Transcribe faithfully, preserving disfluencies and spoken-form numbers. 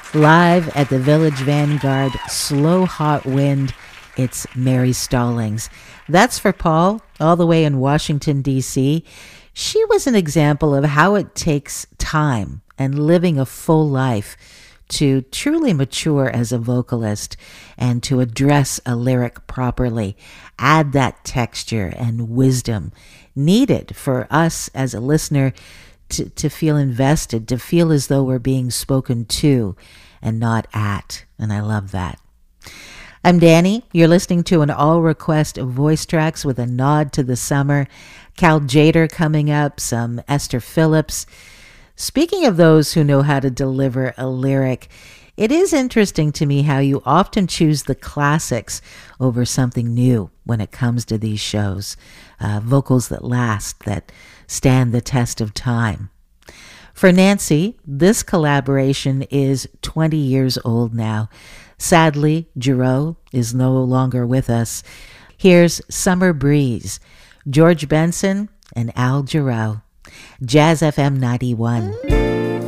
Live at the Village Vanguard, Slow Hot Wind, it's Mary Stallings. That's for Paul, all the way in Washington, D C. She was an example of how it takes time and living a full life to truly mature as a vocalist and to address a lyric properly, add that texture and wisdom needed for us as a listener to, to feel invested, to feel as though we're being spoken to and not at. And I love that. I'm Danny. You're listening to an all-request voice tracks with a nod to the summer. Cal Tjader coming up, some Esther Phillips. Speaking of those who know how to deliver a lyric, it is interesting to me how you often choose the classics over something new when it comes to these shows. Uh, vocals that last, that stand the test of time. For Nancy, this collaboration is twenty years old now. Sadly, Giroux is no longer with us. Here's Summer Breeze, George Benson and Al Giroux. Jazz F M ninety-one.